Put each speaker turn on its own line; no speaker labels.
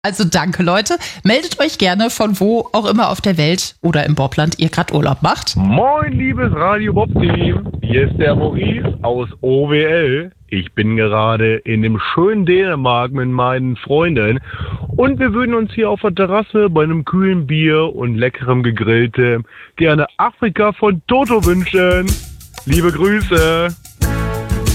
Also danke, Leute. Meldet euch gerne von wo auch immer auf der Welt oder im Bobland ihr gerade Urlaub macht.
Moin, liebes Radio Bob-Team. Hier ist der Maurice aus OWL. Ich bin gerade in dem schönen Dänemark mit meinen Freunden und wir würden uns hier auf der Terrasse bei einem kühlen Bier und leckerem Gegrilltem gerne Afrika von Toto wünschen. Liebe Grüße.